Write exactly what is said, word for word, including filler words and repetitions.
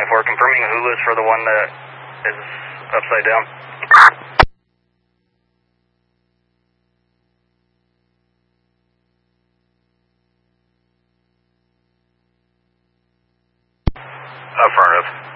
four, confirming a hula is for the one that is upside down. Affirmative.